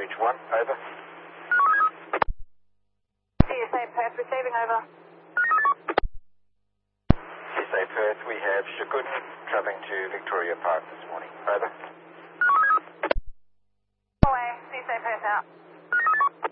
Bridge 1, over. CSA Perth receiving, over. CSA Perth, we have Shukun travelling to Victoria Park this morning, over.